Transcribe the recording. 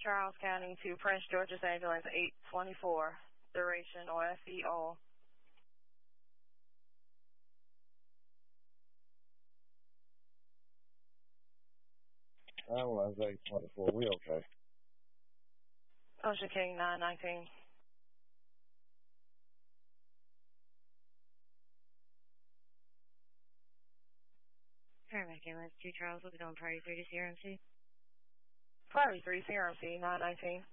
Charles County to Prince George's Ambulance 824, duration on FEO. Ambulance 824, we okay. Ocean King 919. Paramedic Ambulance 2 Charles, we'll be doing priority 3 to CRMC. Priority 3 CRMC 919.